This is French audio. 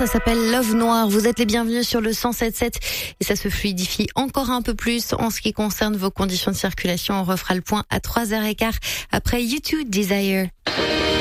Ça s'appelle Love Noir. Vous êtes les bienvenus sur le 107.7 et ça se fluidifie encore un peu plus en ce qui concerne vos conditions de circulation. On refera le point à 3h15 après YouTube Desire.